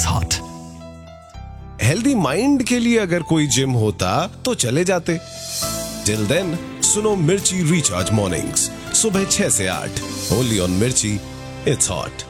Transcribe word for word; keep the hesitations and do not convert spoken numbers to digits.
hot. Healthy mind के लिए अगर कोई जिम होता तो चले जाते। टिल देन सुनो मिर्ची रिचार्ज मॉर्निंग्स सुबह छह से आठ, ओनली ऑन मिर्ची, इट्स हॉट।